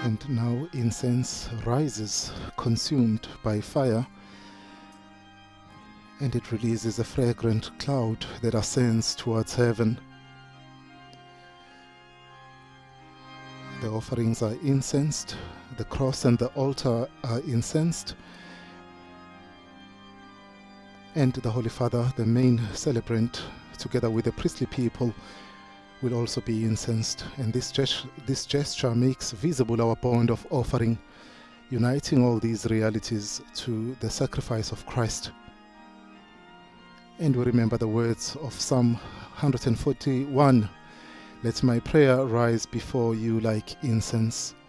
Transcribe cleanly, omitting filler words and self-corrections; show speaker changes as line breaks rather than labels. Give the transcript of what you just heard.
And now incense rises, consumed by fire, and it releases a fragrant cloud that ascends towards heaven. The offerings are incensed, the cross and the altar are incensed, and the Holy Father, the main celebrant, together with the priestly people, will also be incensed. And this gesture makes visible our bond of offering, uniting all these realities to the sacrifice of Christ. And we remember the words of Psalm 141, "Let my prayer rise before you like incense."